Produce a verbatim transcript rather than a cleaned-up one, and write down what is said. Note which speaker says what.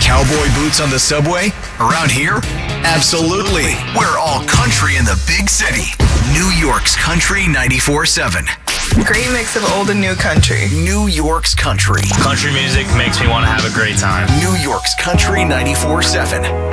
Speaker 1: Cowboy boots on the subway? Around here? Absolutely. We're all country in the big city. New York's Country ninety-four seven.
Speaker 2: Great mix of old and new country.
Speaker 1: New York's Country.
Speaker 3: Country music makes me want to have a great time.
Speaker 1: New York's Country ninety-four seven.